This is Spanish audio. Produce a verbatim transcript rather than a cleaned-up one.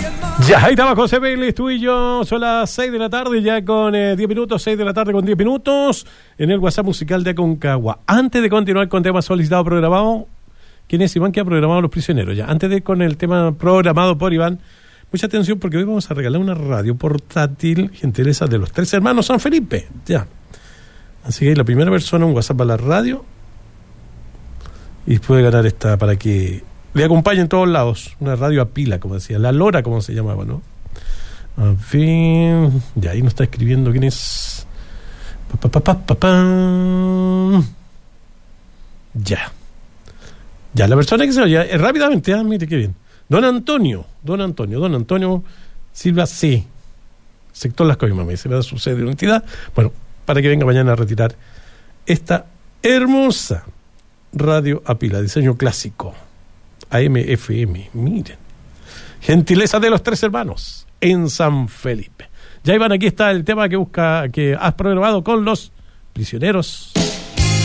Ya, ahí estaba José Vélez, tú y yo, son las seis de la tarde, ya con eh, diez minutos, seis de la tarde con diez minutos, en el WhatsApp musical de Aconcagua. Antes de continuar con temas solicitados programados, ¿quién es Iván que ha programado Los Prisioneros? Ya, antes de con el tema programado por Iván, mucha atención porque hoy vamos a regalar una radio portátil, gentileza de los tres hermanos San Felipe, ya. Así que la primera persona, un WhatsApp a la radio, y puede ganar esta para que le acompañe en todos lados, una radio a pila, como decía, la lora, como se llamaba, ¿no? A ver, ya ahí nos está escribiendo quién es. Pa, pa, pa, pa, pa. Ya. Ya, la persona que se oye, eh, rápidamente, ah, mire qué bien. Don Antonio, don Antonio, don Antonio Silva C. Sector Las Coimas, me dice, me da su sede de identidad. Bueno, para que venga mañana a retirar esta hermosa radio a pila, diseño clásico. A M F M, miren. Gentileza de los tres hermanos en San Felipe. Ya Iván, aquí está el tema que busca, que has programado con Los Prisioneros.